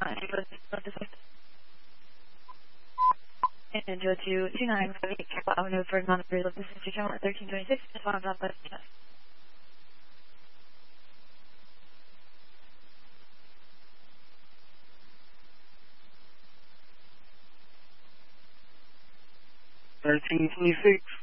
And go to 2958 Carroll Avenue for non-appraisal. This is Channel 1326. Just want to drop that test. $13.26.